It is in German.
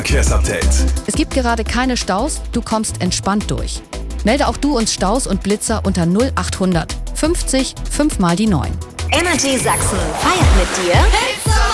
Verkehrsupdate. Es gibt gerade keine Staus, du kommst entspannt durch. Melde auch du uns Staus und Blitzer unter 0800 50 5 mal die 9. Energy Sachsen feiert mit dir